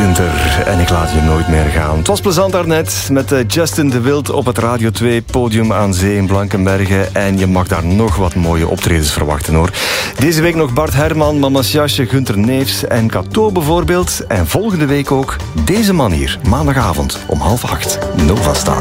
Winter en ik laat je nooit meer gaan. Het was plezant daarnet met Justin de Wild op het Radio 2 podium aan zee in Blankenberge. En je mag daar nog wat mooie optredens verwachten, hoor. Deze week nog Bart Herman, Mama's Jasje, Gunther Neefs en Cato bijvoorbeeld. En volgende week ook deze man hier, maandagavond om 7:30. Nova Star.